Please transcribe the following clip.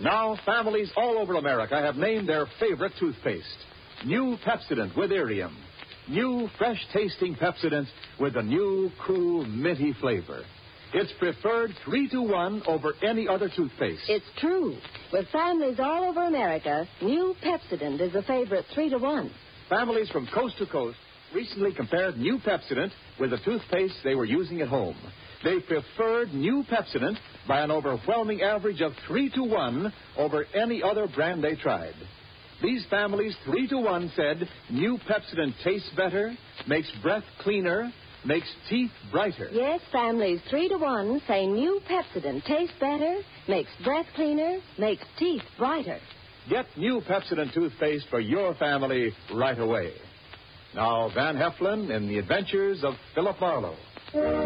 Now, families all over America have named their favorite toothpaste. New Pepsodent with Irium. New, fresh-tasting Pepsodent with a new, cool, minty flavor. It's preferred 3-to-1 over any other toothpaste. It's true. With families all over America, New Pepsodent is a favorite 3-to-1. Families from coast to coast recently compared New Pepsodent with the toothpaste they were using at home. They preferred New Pepsodent by an overwhelming average of 3-to-1 over any other brand they tried. These families, 3-to-1, said New Pepsodent tastes better, makes breath cleaner, makes teeth brighter. Yes, families 3-to-1 say New Pepsodent tastes better, makes breath cleaner, makes teeth brighter. Get New Pepsodent toothpaste for your family right away. Now, Van Heflin in The Adventures of Philip Marlowe.